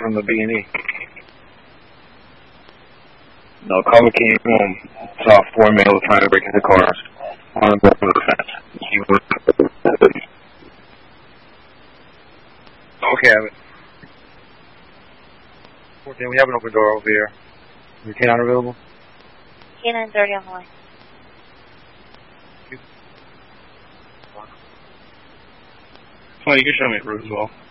from the B&E. No, caller came home, saw 4 males trying to break into cars on the bottom of the fence. He was... Okay, we have an open door over here. Is the K9 available? K9 30 on the line. Well, you can show me a route as well.